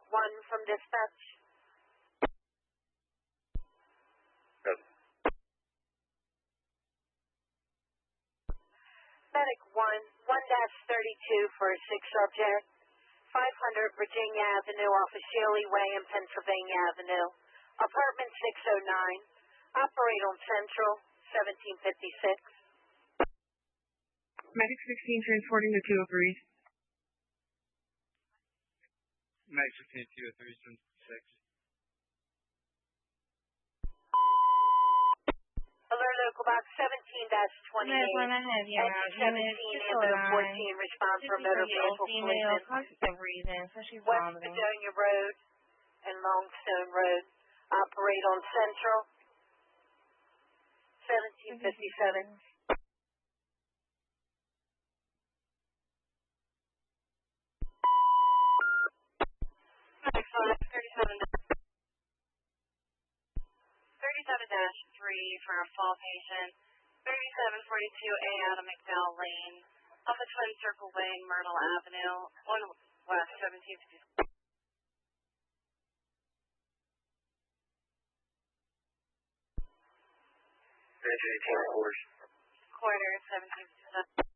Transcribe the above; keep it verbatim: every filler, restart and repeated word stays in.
one from dispatch. Yes. Medic one, one dash thirty-two for a sick subject, five hundred Virginia Avenue off of Shaley Way and Pennsylvania Avenue, apartment six oh nine, operate on Central, seventeen fifty-six. Medic sixteen transporting to two oh three. Medic sixteen to two oh three, seventy-six. Alert local box seventeen dash twenty-eight, Exit seventeen Avenue fourteen, respond for motor vehicle collision. So she's West vomiting. Bedonia Road and Longstone Road, operate on Central, seventeen fifty-seven. thirty-seven dash three for a fall patient, thirty-seven forty-two A out of McDowell Lane, off of Twin Circle Way, Myrtle Avenue, one west, seventeen fifty-six. eighteen quarters. Quarter, seventeen fifty-seven.